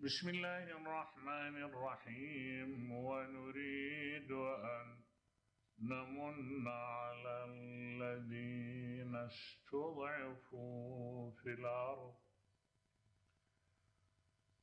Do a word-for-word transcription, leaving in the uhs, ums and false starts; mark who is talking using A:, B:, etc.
A: بسم الله الرحمن الرحيم. ونريد أن نمن على الذين استضعفوا في الأرض